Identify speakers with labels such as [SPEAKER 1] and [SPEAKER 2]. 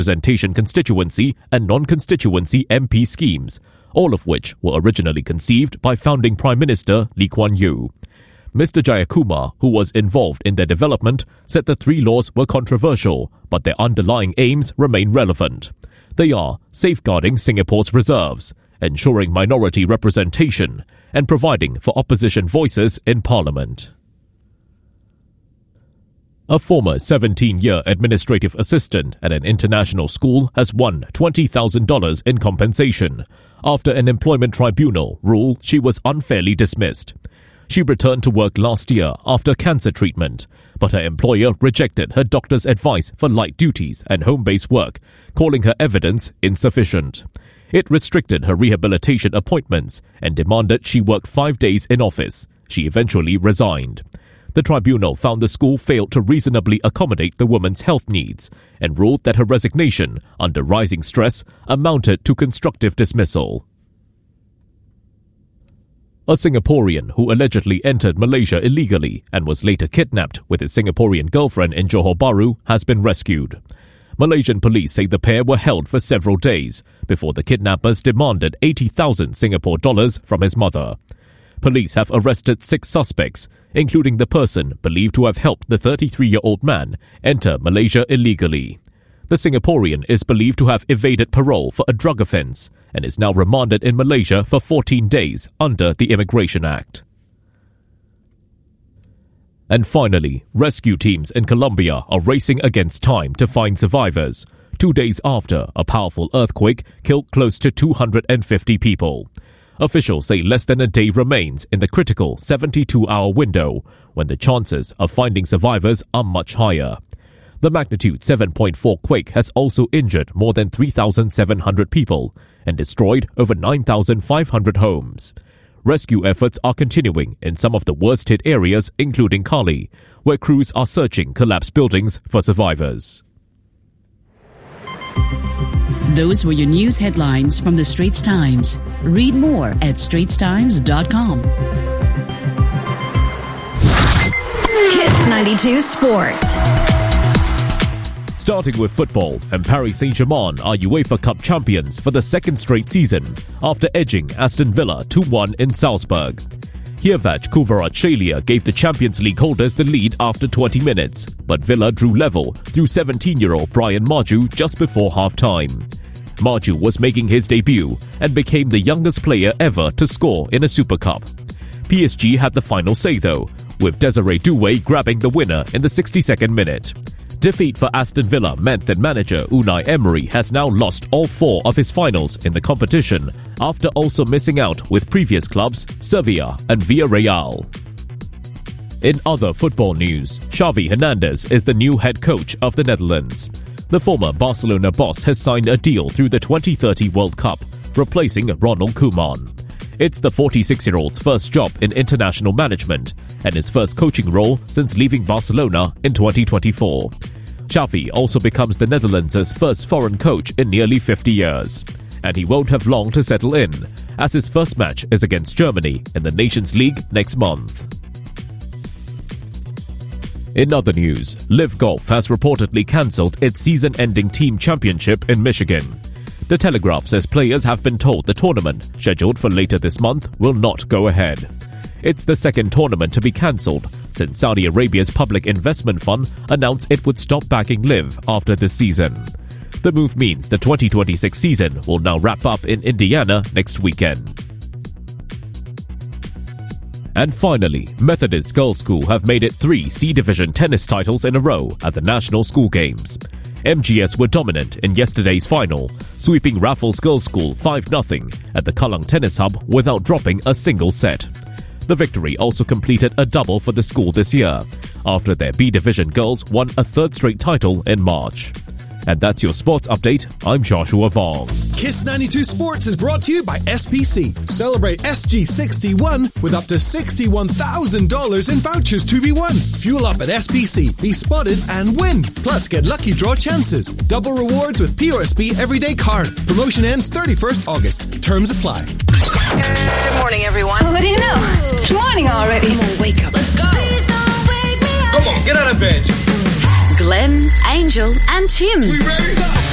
[SPEAKER 1] representation constituency and non-constituency MP schemes, all of which were originally conceived by founding Prime Minister Lee Kuan Yew. Mr. Jayakumar, who was involved in their development, said the three laws were controversial, but their underlying aims remain relevant. They are safeguarding Singapore's reserves, ensuring minority representation, and providing for opposition voices in Parliament. A former 17-year administrative assistant at an international school has won $20,000 in compensation after an employment tribunal ruled she was unfairly dismissed. She returned to work last year after cancer treatment, but her employer rejected her doctor's advice for light duties and home-based work, calling her evidence insufficient. It restricted her rehabilitation appointments and demanded she work 5 days in office. She eventually resigned. The tribunal found the school failed to reasonably accommodate the woman's health needs and ruled that her resignation, under rising stress, amounted to constructive dismissal. A Singaporean who allegedly entered Malaysia illegally and was later kidnapped with his Singaporean girlfriend in Johor Bahru has been rescued. Malaysian police say the pair were held for several days before the kidnappers demanded 80,000 Singapore dollars from his mother. Police have arrested 6 suspects, including the person believed to have helped the 33-year-old man enter Malaysia illegally. The Singaporean is believed to have evaded parole for a drug offence and is now remanded in Malaysia for 14 days under the Immigration Act. And finally, rescue teams in Colombia are racing against time to find survivors, 2 days after a powerful earthquake killed close to 250 people. Officials say less than a day remains in the critical 72-hour window, when the chances of finding survivors are much higher. The magnitude 7.4 quake has also injured more than 3,700 people and destroyed over 9,500 homes. Rescue efforts are continuing in some of the worst-hit areas, including Cali, where crews are searching collapsed buildings for survivors.
[SPEAKER 2] Those were your news headlines from the Straits Times. Read more at straitstimes.com.
[SPEAKER 3] Kiss 92 Sports.
[SPEAKER 1] Starting with football, and Paris Saint-Germain are UEFA Cup champions for the second straight season after edging Aston Villa 2-1 in Salzburg. Hervé Kvaratskhelia gave the Champions League holders the lead after 20 minutes, but Villa drew level through 17-year-old Brian Maju just before half-time. Maju was making his debut and became the youngest player ever to score in a Super Cup. PSG had the final say though, with Desiree Doué grabbing the winner in the 62nd minute. Defeat for Aston Villa meant that manager Unai Emery has now lost all 4 of his finals in the competition after also missing out with previous clubs Sevilla and Villarreal. In other football news, Xavi Hernandez is the new head coach of the Netherlands. The former Barcelona boss has signed a deal through the 2030 World Cup, replacing Ronald Koeman. It's the 46-year-old's first job in international management and his first coaching role since leaving Barcelona in 2024. Xavi also becomes the Netherlands' first foreign coach in nearly 50 years. And he won't have long to settle in, as his first match is against Germany in the Nations League next month. In other news, LIV Golf has reportedly cancelled its season-ending team championship in Michigan. The Telegraph says players have been told the tournament, scheduled for later this month, will not go ahead. It's the second tournament to be cancelled since Saudi Arabia's Public Investment Fund announced it would stop backing LIV after this season. The move means the 2026 season will now wrap up in Indiana next weekend. And finally, Methodist Girls' School have made it 3 C Division tennis titles in a row at the National School Games. MGS were dominant in yesterday's final, sweeping Raffles Girls' School 5-0 at the Kallang Tennis Hub without dropping a single set. The victory also completed a double for the school this year, after their B Division girls won a 3rd straight title in March. And that's your sports update. I'm Joshua Vong.
[SPEAKER 4] Kiss 92 Sports is brought to you by SPC. Celebrate SG61 with up to $61,000 in vouchers to be won. Fuel up at SPC, be spotted and win. Plus get lucky draw chances. Double rewards with POSB Everyday Card. Promotion ends 31st August. Terms apply.
[SPEAKER 5] Good morning, everyone.
[SPEAKER 6] What do you know? It's morning already.
[SPEAKER 5] Come on, wake up. Let's go.
[SPEAKER 6] Please don't wake me up.
[SPEAKER 7] Come on, get out of bed.
[SPEAKER 2] Glenn, Angel, and Tim.
[SPEAKER 7] We ready?